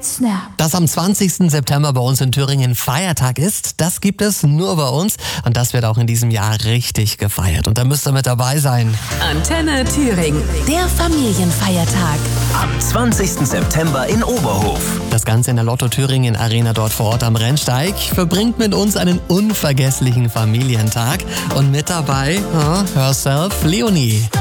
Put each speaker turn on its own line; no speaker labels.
Snap.
Dass am 20. September bei uns in Thüringen Feiertag ist, das gibt es nur bei uns. Und das wird auch in diesem Jahr richtig gefeiert. Und da müsst ihr mit dabei sein.
Antenne Thüringen, der Familienfeiertag.
Am 20. September in Oberhof.
Das Ganze in der Lotto Thüringen Arena dort vor Ort am Rennsteig. Verbringt mit uns einen unvergesslichen Familientag. Und mit dabei, herself, Leonie.